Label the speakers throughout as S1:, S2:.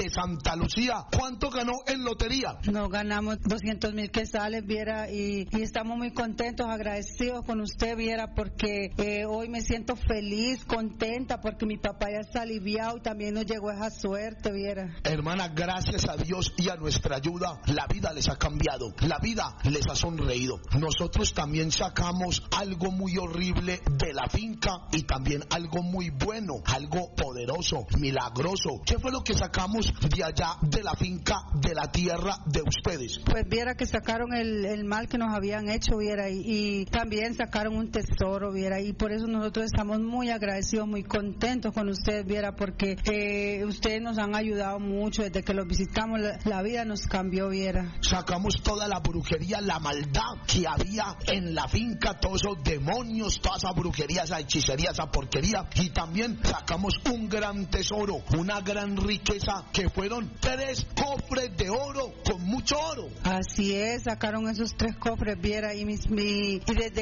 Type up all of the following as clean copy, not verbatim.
S1: de Santa Lucía. ¿Cuánto ganó en lotería?
S2: Nos ganamos 200,000 quetzales, viera, y estamos muy contentos, agradecidos con usted, viera, porque hoy me siento feliz, contenta, porque mi papá ya está aliviado y también nos llegó esa suerte, viera.
S1: Hermana, gracias a Dios y a nuestra ayuda, la vida les ha cambiado, la vida les ha sonreído. Nosotros también sacamos algo muy horrible de la finca y también algo muy bueno, algo poderoso, milagroso. ¿Qué fue lo que sacamos de allá, de la finca, de la tierra de ustedes?
S2: Pues viera que sacaron el mal que nos habían hecho, viera, y también sacaron un tesoro, viera, y por eso nosotros estamos muy agradecidos, muy contentos con ustedes, viera, porque ustedes nos han ayudado mucho. Desde que los visitamos, la vida nos cambió, viera.
S1: Sacamos toda la brujería, la maldad que había en la finca, todos esos demonios, toda esa brujería, esa hechicería, esa porquería, y también sacamos un gran tesoro, una gran riqueza, que fueron 3 cofres de oro, con mucho oro.
S2: Así es, sacaron esos 3 cofres, viera, y desde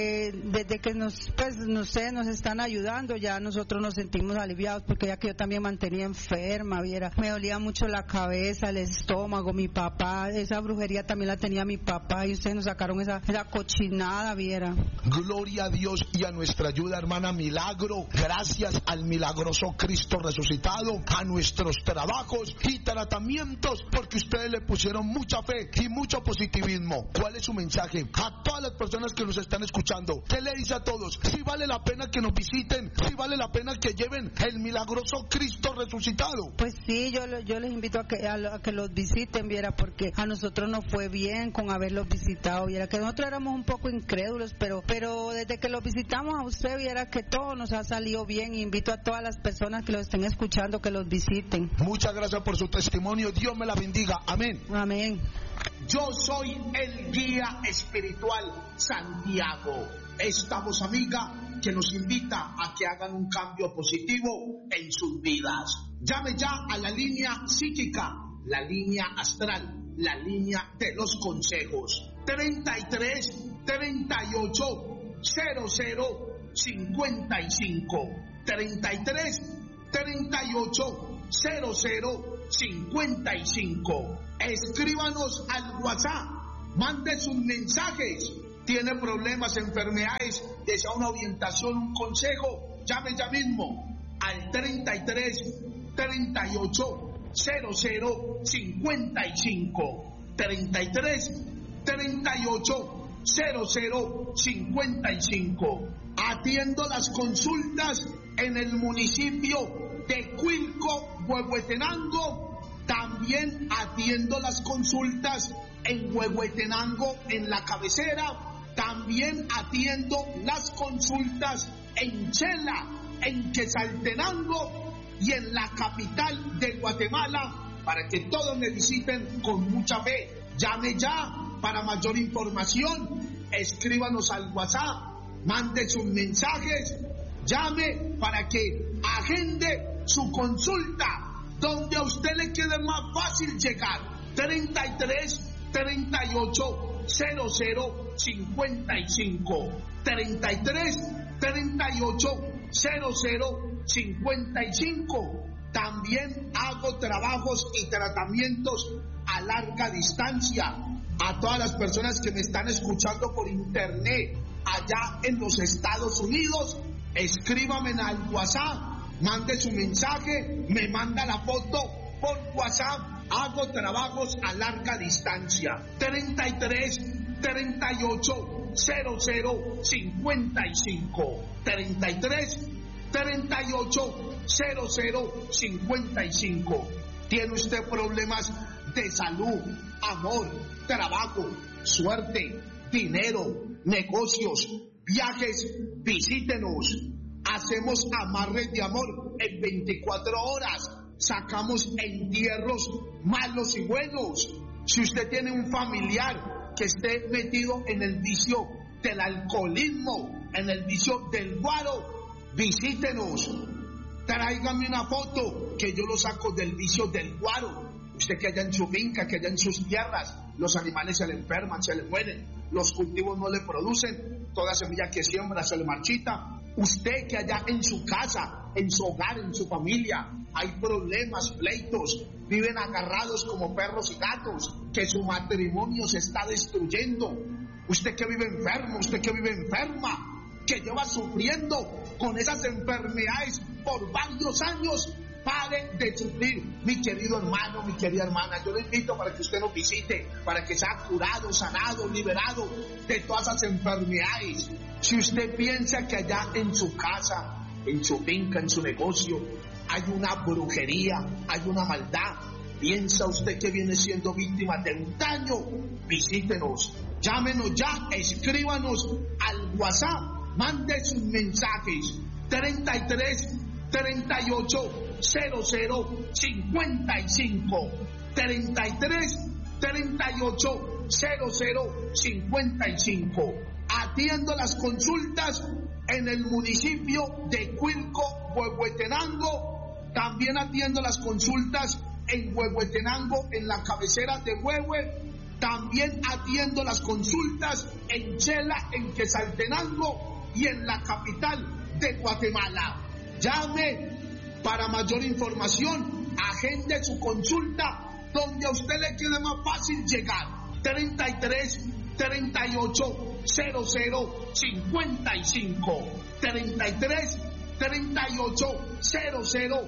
S2: que nos están ayudando, ya nosotros nos sentimos aliviados, porque ya que yo también mantenía enferma, viera, me dolía mucho la cabeza, el estómago, mi papá, esa brujería también la tenía mi papá, y ustedes nos sacaron esa cochinada, viera.
S1: Gloria a Dios y a nuestra ayuda, hermana. Milagro, gracias al milagroso Cristo resucitado, a nuestros trabajos y tratamientos, porque ustedes le pusieron mucha fe y mucho positivismo. ¿Cuál es su mensaje a todas las personas que nos están escuchando? ¿Qué le dice a todos? Si vale la pena que nos visiten, si vale la pena que lleven el milagroso Cristo resucitado.
S2: Pues sí, yo les invito a que los visiten, viera, porque a nosotros nos fue bien con haberlos visitado, viera, que nosotros éramos un poco incrédulos, pero desde que los visitamos a usted, viera, que todo nos ha salido bien. Invito a todas las personas que los estén escuchando que los visiten.
S1: Muchas gracias por su testimonio, Dios me la bendiga, amén.
S2: Amén.
S1: Yo soy el guía espiritual Santiago, esta voz amiga que nos invita a que hagan un cambio positivo en sus vidas. Llame ya a la línea psíquica, la línea astral, la línea de los consejos. 33 38 00 55. 33 38 00 55. Escríbanos al WhatsApp, mande sus mensajes. Tiene problemas, enfermedades, desea una orientación, un consejo, llame ya mismo al 33 38 00 55. 33 38 00 55. Atiendo las consultas en el municipio de Cuilco, Huehuetenango. También atiendo las consultas en Huehuetenango, en la cabecera. También atiendo las consultas en Chela, en Quetzaltenango y en la capital de Guatemala, para que todos me visiten con mucha fe. Llame ya para mayor información, escríbanos al WhatsApp, mande sus mensajes, llame para que agende su consulta donde a usted le quede más fácil llegar. 33 38 00 55. 33 38 00 55. También hago trabajos y tratamientos a larga distancia. A todas las personas que me están escuchando por internet allá en los Estados Unidos, escríbame al WhatsApp, mande su mensaje, me manda la foto por WhatsApp. Hago trabajos a larga distancia. 33 38 00 55. 33 38 00 55. ¿Tiene usted problemas de salud, amor, trabajo, suerte, dinero, negocios, viajes? Visítenos. Hacemos amarres de amor en 24 horas. Sacamos entierros malos y buenos. Si usted tiene un familiar que esté metido en el vicio del alcoholismo, en el vicio del guaro, visítenos. Tráigame una foto que yo lo saco del vicio del guaro. Usted que allá en su finca, que allá en sus tierras, los animales se le enferman, se le mueren, los cultivos no le producen, toda semilla que siembra se le marchita. Usted que allá en su casa, en su hogar, en su familia, hay problemas, pleitos, viven agarrados como perros y gatos, que su matrimonio se está destruyendo. Usted que vive enfermo, usted que vive enferma, que lleva sufriendo con esas enfermedades por varios años, pare de sufrir, mi querido hermano, mi querida hermana. Yo le invito para que usted nos visite, para que sea curado, sanado, liberado de todas esas enfermedades. Si usted piensa que allá en su casa, en su finca, en su negocio, hay una brujería, hay una maldad, piensa usted que viene siendo víctima de un daño, visítenos, llámenos ya, escríbanos al WhatsApp, mande sus mensajes, 33 38 00 55, 33 38 00 55. Atiendo las consultas en el municipio de Cuilco, Huehuetenango. También atiendo las consultas en Huehuetenango, en la cabecera de Huehue. También atiendo las consultas en Chela, en Quetzaltenango y en la capital de Guatemala. Llame para mayor información, agende su consulta donde a usted le quede más fácil llegar. 33 38 00 55, 33 38 00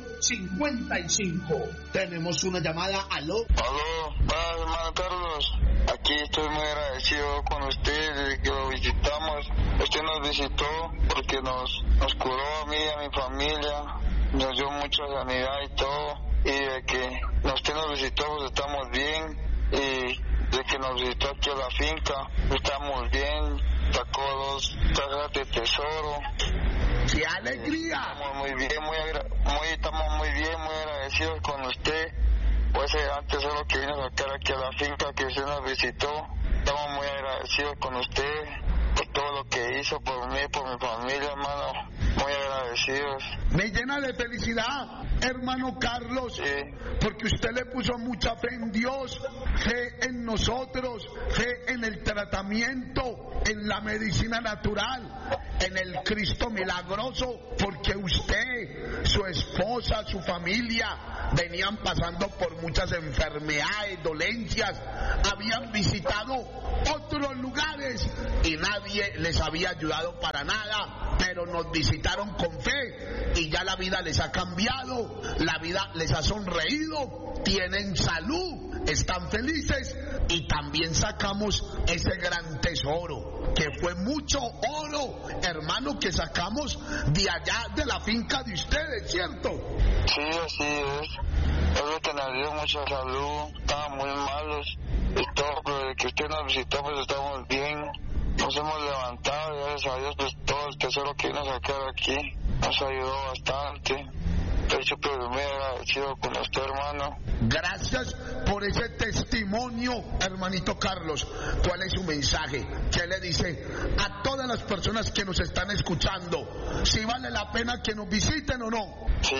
S1: 55. Tenemos una llamada. Aló.
S3: Aló, hermano Carlos. Aquí estoy muy agradecido con usted desde que lo visitamos. Usted nos visitó porque nos curó a mí y a mi familia, nos dio mucha sanidad y todo. Y de que usted nos visitó, pues estamos bien. Y de que nos visitó aquí a la finca, estamos bien. Sacó 2 cajas de tesoro.
S1: ¡Qué alegría!
S3: Estamos muy bien, estamos muy bien, muy agradecidos con usted. Pues antes solo que vino a sacar aquí a la finca que usted nos visitó. Estamos muy agradecidos con usted por todo lo que hizo por mí, por mi familia, hermano. Muy agradecidos.
S1: Me llena de felicidad, hermano Carlos,
S3: sí,
S1: porque usted le puso mucha fe en Dios, fe en nosotros, fe en el tratamiento, en la medicina natural, en el Cristo milagroso, porque usted, su esposa, su familia venían pasando por muchas enfermedades, dolencias, habían visitado otros lugares y nadie les había ayudado para nada, pero nos visitaron con fe y ya la vida les ha cambiado, la vida les ha sonreído, tienen salud, están felices y también sacamos ese gran tesoro que fue mucho oro, hermano, que sacamos de allá de la finca de ustedes, ¿cierto?
S3: Sí, así es. Es lo que nos dio mucha salud, estábamos muy malos y todo, pero desde que usted nos visitó pues estamos bien, nos hemos levantado y gracias a Dios pues todo el tesoro que vino a sacar aquí nos ayudó bastante. Estoy súper muy agradecido con usted, hermano.
S1: Gracias por ese testimonio, hermanito Carlos. ¿Cuál es su mensaje? ¿Qué le dice a todas las personas que nos están escuchando? ¿Si vale la pena que nos visiten o no?
S3: Sí,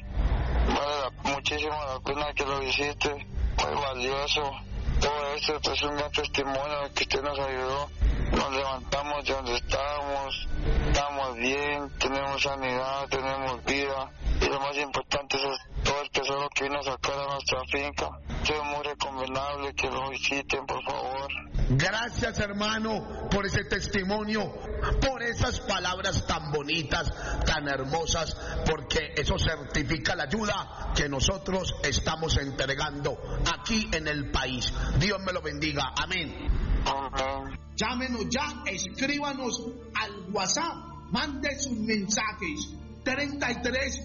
S3: vale muchísimo la pena que lo visite, muy valioso. Todo esto es un gran testimonio que usted nos ayudó. Nos levantamos de donde estábamos, estamos bien, tenemos sanidad, tenemos vida. Y lo más importante es todo el tesoro que vino a sacar a nuestra finca. Es muy recomendable que lo visiten, por favor.
S1: Gracias, hermano, por ese testimonio, por esas palabras tan bonitas, tan hermosas, porque eso certifica la ayuda que nosotros estamos entregando aquí en el país. Dios me lo bendiga. Amén.
S3: Amén.
S1: Llámenos ya, escríbanos al WhatsApp, mande sus mensajes, 33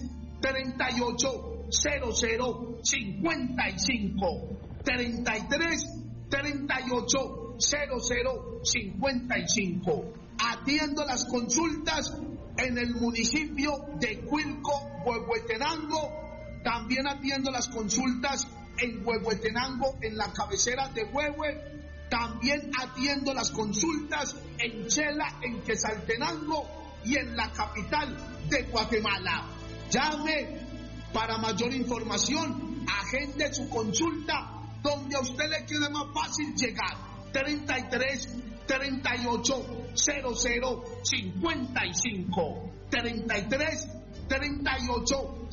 S1: 38 00 55, 33 38 00 55. Atiendo las consultas en el municipio de Cuilco, Huehuetenango. También atiendo las consultas en Huehuetenango, en la cabecera de Huehue. También atiendo las consultas en Chela, en Quetzaltenango y en la capital de Guatemala. Llame para mayor información, agende su consulta donde a usted le quede más fácil llegar. 33 38 00 55, 33 38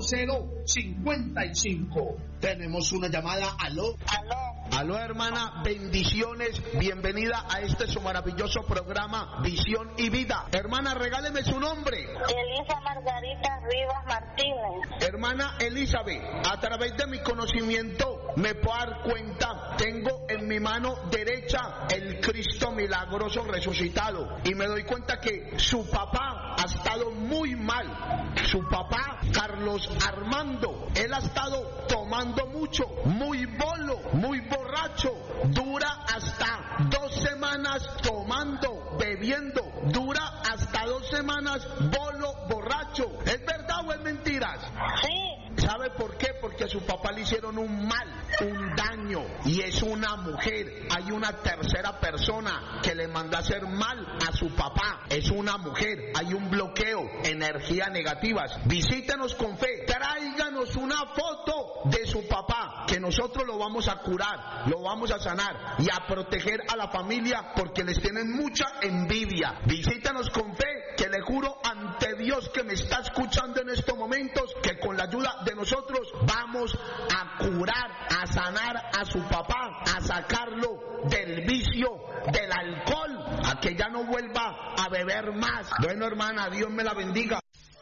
S1: 0055. Tenemos una llamada. Aló. Aló, hermana, bendiciones, bienvenida a este su maravilloso programa Visión y Vida. Hermana, regáleme su nombre.
S4: Elisa Margarita Rivas Martínez.
S1: Hermana Elizabeth, a través de mi conocimiento me puedo dar cuenta, tengo en mi mano derecha el Cristo milagroso resucitado, y me doy cuenta que su papá ha estado muy mal. Su papá, Carlos Armando, él ha estado tomando mucho, muy bolo, muy borracho, dura hasta 2 semanas tomando, bebiendo, dura hasta 2 semanas bolo, borracho. ¿Es verdad o es mentiras?
S4: Sí.
S1: ¿Sabe por qué? Porque a su papá le hicieron un mal, un daño, y es una mujer. Hay una tercera persona que le mandó a hacer mal a su papá. Es una mujer. Hay un bloqueo, energías negativas. Visítenos con fe, tráiganos una foto de su papá, que nosotros lo vamos a curar, lo vamos a sanar y a proteger a la familia, porque les tienen mucha envidia. Visítenos con fe, que le juro ante Dios que me está escuchando en estos momentos, que con la ayuda de nosotros vamos a curar, a sanar a su papá, a sacarlo del vicio del alcohol, a que ya no vuelva a beber más. Bueno, hermana, Dios me la bendiga.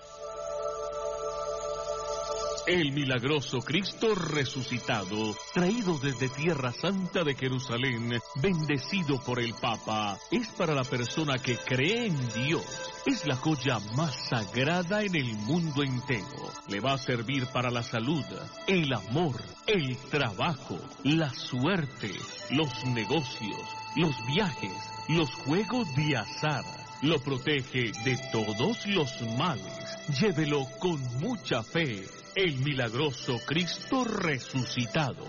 S5: El milagroso Cristo resucitado, traído desde Tierra Santa de Jerusalén, bendecido por el Papa, es para la persona que cree en Dios. Es la joya más sagrada en el mundo entero. Le va a servir para la salud, el amor, el trabajo, la suerte, los negocios, los viajes, los juegos de azar. Lo protege de todos los males. Llévelo con mucha fe. El milagroso Cristo resucitado.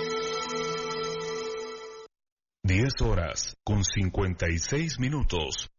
S6: 10 horas con 56 minutos.